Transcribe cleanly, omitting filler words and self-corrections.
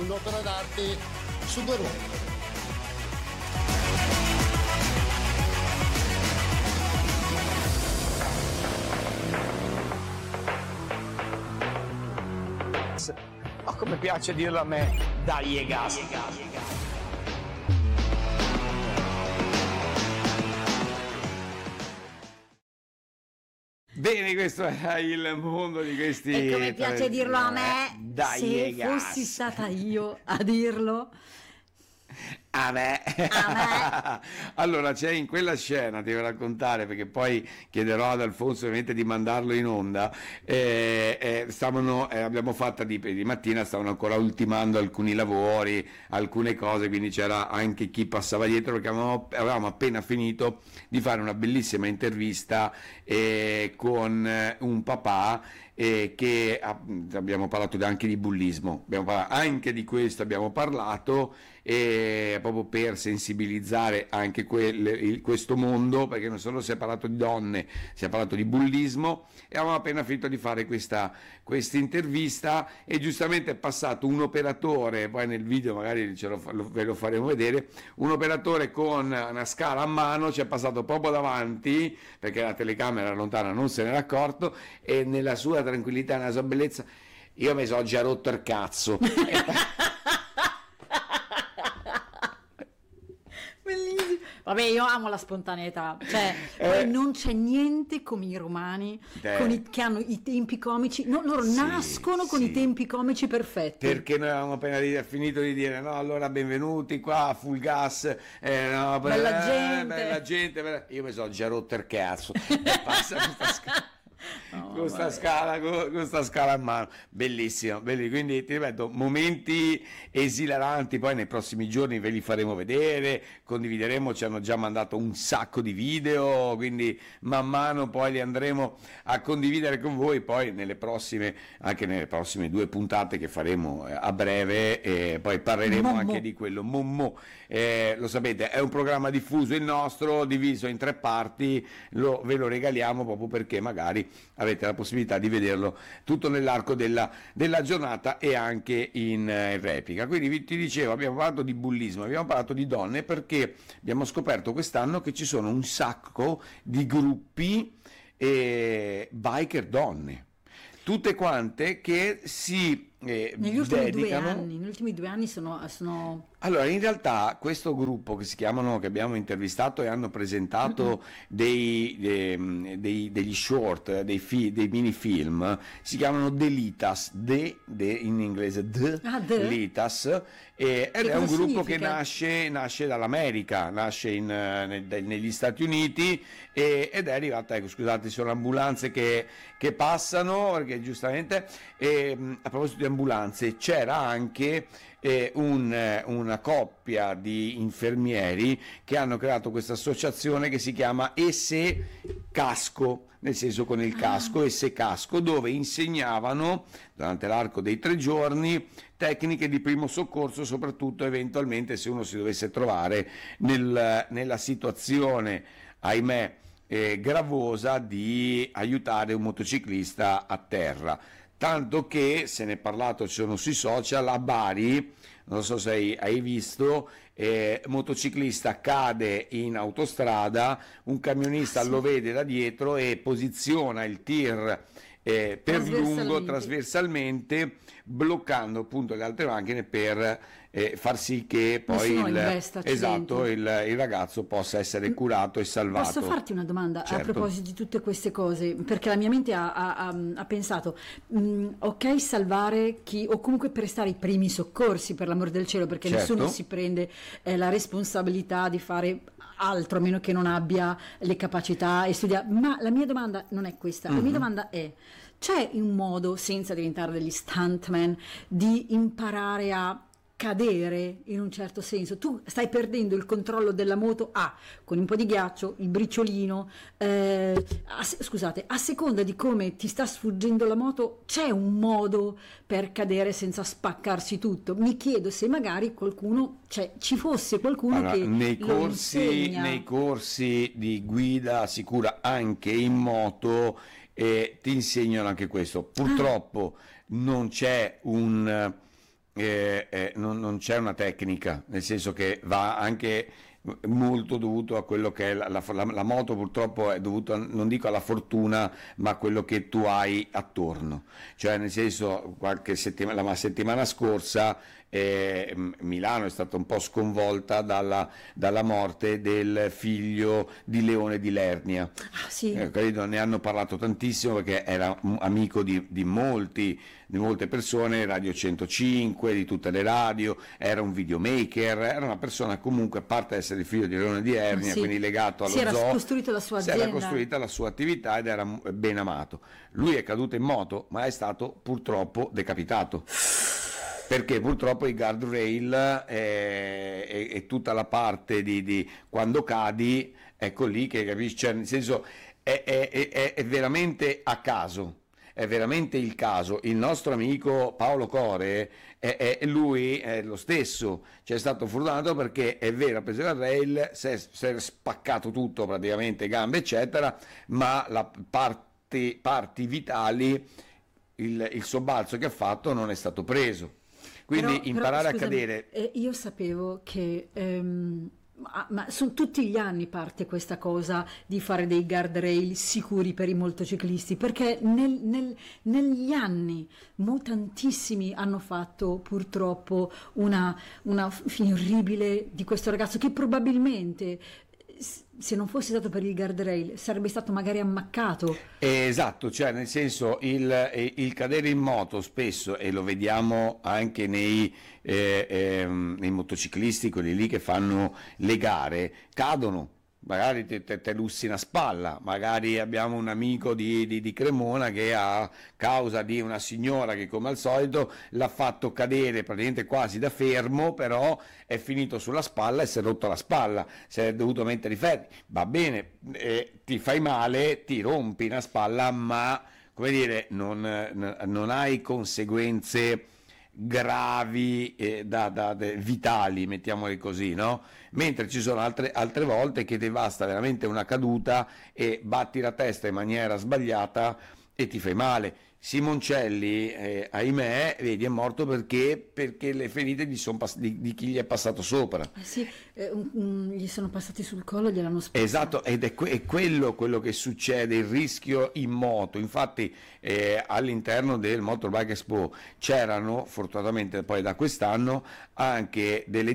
un'opera d'arte su due ruote. Ma come piace dirlo a me, dai gas. Bene, questo è il mondo di questi... E come piace dirlo a me, dai se gas. fossi stata io a dirlo... A me. Allora, c'è in quella scena, ti devo raccontare, perché poi chiederò ad Alfonso ovviamente di mandarlo in onda. Abbiamo fatto di mattina, stavano ancora ultimando alcuni lavori, alcune cose, quindi c'era anche chi passava dietro, perché avevamo appena finito di fare una bellissima intervista con un papà che abbiamo parlato anche di bullismo, anche di questo abbiamo parlato, proprio per sensibilizzare anche questo mondo, perché non solo si è parlato di donne, si è parlato di bullismo, e avevamo appena finito di fare questa intervista, e giustamente è passato un operatore, poi nel video magari ve lo faremo vedere, un operatore con una scala a mano ci è passato proprio davanti, perché la telecamera lontana non se n'era accorto, e nella sua tranquillità e nella sua bellezza io mi sono già rotto il cazzo. Bellissimo. Vabbè, io amo la spontaneità, cioè poi non c'è niente come i romani che hanno i tempi comici, loro nascono con i tempi comici perfetti. Perché noi avevamo appena finito di dire no, allora benvenuti qua, full gas, no, bella gente, io mi sono già rotto il cazzo. Passa questa scala. Con sta scala a mano, bellissimo, quindi ti ripeto, momenti esilaranti, poi nei prossimi giorni ve li faremo vedere, condivideremo, ci hanno già mandato un sacco di video, quindi man mano poi li andremo a condividere con voi, poi anche nelle prossime 2 puntate che faremo a breve, poi parleremo anche di quello. Lo sapete, è un programma diffuso il nostro, diviso in 3 parti, ve lo regaliamo proprio perché magari avete la possibilità di vederlo tutto nell'arco della giornata e anche in replica. Quindi ti dicevo, abbiamo parlato di bullismo, abbiamo parlato di donne, perché abbiamo scoperto quest'anno che ci sono un sacco di gruppi biker donne, tutte quante che si negli ultimi 2 anni sono... Allora, in realtà questo gruppo che abbiamo intervistato e hanno presentato degli short, dei mini film, si chiamano The Litas, in inglese Litas, ed è un gruppo che nasce dall'America, nasce negli Stati Uniti, ed è arrivata, ecco, scusate, sono ambulanze che passano, perché giustamente, a proposito di ambulanze, c'era anche una coppia di infermieri che hanno creato questa associazione che si chiama Esse Casco, nel senso con il casco, Esse Casco, dove insegnavano durante l'arco dei 3 giorni tecniche di primo soccorso, soprattutto eventualmente se uno si dovesse trovare nella situazione, ahimè, gravosa di aiutare un motociclista a terra. Tanto che se ne è parlato, ci sono sui social, a Bari, non so se hai visto, motociclista cade in autostrada, un camionista lo vede da dietro e posiziona il tir per lungo trasversalmente, bloccando appunto le altre macchine per far sì che poi il ragazzo possa essere curato e salvato. Posso farti una domanda? Certo. A proposito di tutte queste cose, perché la mia mente ha pensato, ok, salvare chi, o comunque prestare i primi soccorsi, per l'amor del cielo, perché nessuno si prende la responsabilità di fare altro a meno che non abbia le capacità e studiare. Ma la mia domanda non è questa, la mia domanda è: c'è un modo, senza diventare degli stuntman, di imparare a cadere in un certo senso? Tu stai perdendo il controllo della moto con un po' di ghiaccio, il briciolino, a seconda di come ti sta sfuggendo la moto c'è un modo per cadere senza spaccarsi tutto. Mi chiedo se magari ci fosse qualcuno che nei corsi di guida sicura anche in moto ti insegnano anche questo. Purtroppo non c'è non c'è una tecnica, nel senso che va anche molto dovuto a quello che è la moto, purtroppo è dovuto, non dico alla fortuna, ma a quello che tu hai attorno. Cioè, nel senso, la settimana scorsa Milano è stata un po' sconvolta dalla morte del figlio di Leone di Lernia. Sì. Credo ne hanno parlato tantissimo perché era un amico di molte persone, Radio 105, di tutte le radio, era un videomaker, era una persona comunque, a parte essere il figlio di Leone di Lernia, quindi legato allo zoo, si era costruito la sua azienda, si era costruita la sua attività ed era ben amato. Lui è caduto in moto, ma è stato purtroppo decapitato. Perché purtroppo i guardrail e tutta la parte di quando cadi, ecco lì che capisci, cioè, nel senso è veramente a caso, è veramente il caso. Il nostro amico Paolo Core, lui è lo stesso, c'è stato fortunato perché è vero, ha preso il rail, si è spaccato tutto praticamente, gambe eccetera, ma la parti vitali, il sobbalzo che ha fatto non è stato preso. Quindi imparare scusami, a cadere. Io sapevo che ma sono tutti gli anni parte questa cosa di fare dei guardrail sicuri per i motociclisti, perché negli anni tantissimi hanno fatto purtroppo una fine orribile di questo ragazzo che probabilmente, se non fosse stato per il guardrail, sarebbe stato magari ammaccato. Esatto, cioè nel senso il cadere in moto spesso, e lo vediamo anche nei motociclisti, quelli lì che fanno le gare, cadono. Magari te lussi una spalla, magari abbiamo un amico di Cremona che a causa di una signora che come al solito l'ha fatto cadere praticamente quasi da fermo, però è finito sulla spalla e si è rotto la spalla, si è dovuto mettere i ferri, va bene, ti fai male, ti rompi una spalla, ma come dire, non hai conseguenze gravi, vitali, mettiamoli così, no? Mentre ci sono altre volte che ti basta veramente una caduta e batti la testa in maniera sbagliata e ti fai male. Simoncelli, ahimè, vedi, è morto perché le ferite di chi gli è passato sopra. Sì, gli sono passati sul collo, gliel'hanno spezzato. Esatto, ed è quello che succede, il rischio in moto. Infatti all'interno del Motorbike Expo c'erano, fortunatamente poi da quest'anno, anche delle